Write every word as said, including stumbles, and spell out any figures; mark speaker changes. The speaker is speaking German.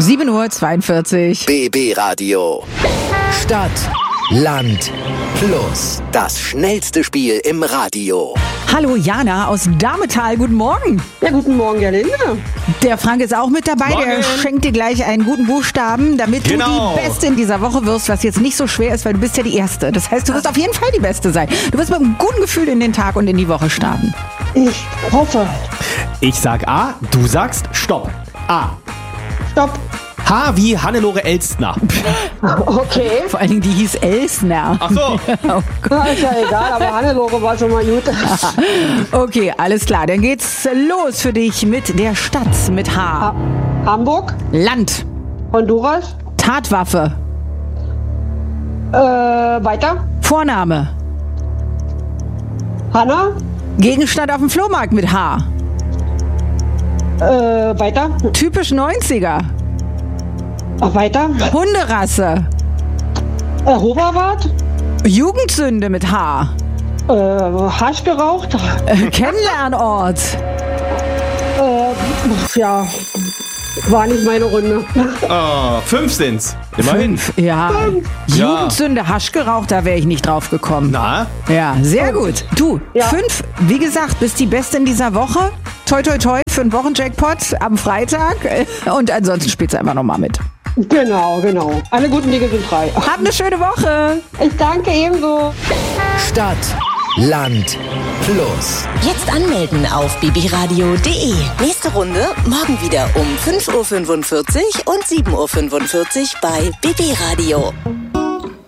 Speaker 1: sieben Uhr zweiundvierzig.
Speaker 2: B B Radio. Stadt, Land, Plus. Das schnellste Spiel im Radio.
Speaker 1: Hallo Jana aus Dametal, guten Morgen.
Speaker 3: Ja, guten Morgen, Gerlinde.
Speaker 1: Der Frank ist auch mit dabei,
Speaker 4: Morgen.
Speaker 1: Der schenkt dir gleich einen guten Buchstaben, damit
Speaker 4: Genau.
Speaker 1: du die Beste in dieser Woche wirst, was jetzt nicht so schwer ist, weil du bist ja die Erste. Das heißt, du wirst auf jeden Fall die Beste sein. Du wirst mit einem guten Gefühl in den Tag und in die Woche starten.
Speaker 3: Ich hoffe.
Speaker 4: Ich sag A, du sagst Stopp. A.
Speaker 3: Stopp.
Speaker 4: H wie Hannelore Elstner.
Speaker 3: Okay.
Speaker 1: Vor allen Dingen, die hieß Elsner.
Speaker 4: Ach so.
Speaker 3: Na, ist ja egal, aber Hannelore war schon mal gut.
Speaker 1: Okay, alles klar. Dann geht's los für dich mit der Stadt mit H.
Speaker 3: Ha- Hamburg,
Speaker 1: Land,
Speaker 3: Honduras,
Speaker 1: Tatwaffe,
Speaker 3: äh, weiter.
Speaker 1: Vorname,
Speaker 3: Hanna,
Speaker 1: Gegenstand auf dem Flohmarkt mit H.
Speaker 3: äh, weiter.
Speaker 1: Typisch neunziger,
Speaker 3: Ach, weiter.
Speaker 1: Hunderasse,
Speaker 3: Äh, Hoverwart,
Speaker 1: Jugendsünde mit H.
Speaker 3: äh, Hasch geraucht,
Speaker 1: Äh, Kennenlernort,
Speaker 3: äh, ja, war nicht meine Runde.
Speaker 4: Oh, fünf sind's. Immerhin.
Speaker 1: Fünf, ja.
Speaker 4: Ja.
Speaker 1: Jugendsünde, Hasch geraucht, da wäre ich nicht drauf gekommen.
Speaker 4: Na?
Speaker 1: Ja, sehr gut. Du,
Speaker 3: Ja.
Speaker 1: fünf, wie gesagt, bist die Beste in dieser Woche. Toi, toi, toi für einen Wochenjackpot am Freitag. Und ansonsten spielst du einfach nochmal mit.
Speaker 3: Genau, genau. Alle guten Dinge sind drei.
Speaker 1: Hab eine schöne Woche.
Speaker 3: Ich danke ebenso.
Speaker 2: Stadt, Land, Plus.
Speaker 5: Jetzt anmelden auf b b radio punkt d e. Nächste Runde morgen wieder um fünf Uhr fünfundvierzig und sieben Uhr fünfundvierzig bei B B Radio.